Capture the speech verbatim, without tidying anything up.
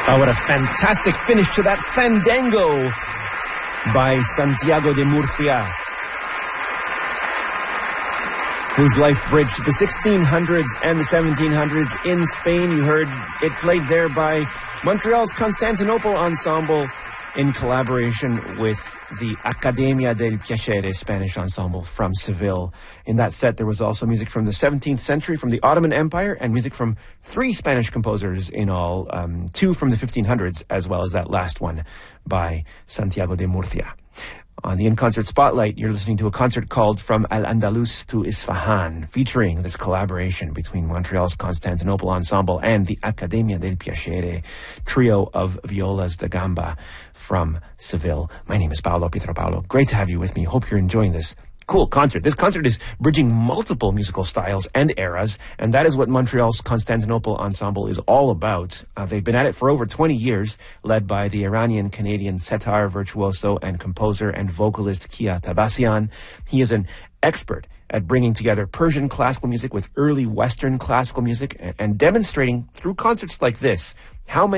Oh, what a fantastic finish to that Fandango by Santiago de Murcia, whose life bridged the sixteen hundreds and the seventeen hundreds in Spain. You heard it played there by Montreal's Constantinople Ensemble in collaboration with the Academia del Piacere Spanish Ensemble from Seville. In that set, there was also music from the seventeenth century, from the Ottoman Empire, and music from three Spanish composers in all, um, two from the fifteen hundreds, as well as that last one by Santiago de Murcia. On the In-Concert Spotlight, you're listening to a concert called From Al-Andalus to Isfahan, featuring this collaboration between Montreal's Constantinople Ensemble and the Academia del Piacere, trio of violas da gamba from Seville. My name is Paolo Pietropaulo. Great to have you with me. Hope you're enjoying this cool concert. This concert is bridging multiple musical styles and eras, and that is what Montreal's Constantinople Ensemble is all about. Uh, they've been at it for over twenty years, led by the Iranian-Canadian setar virtuoso and composer and vocalist Kia Tabassian. He is an expert at bringing together Persian classical music with early Western classical music and, and demonstrating through concerts like this how many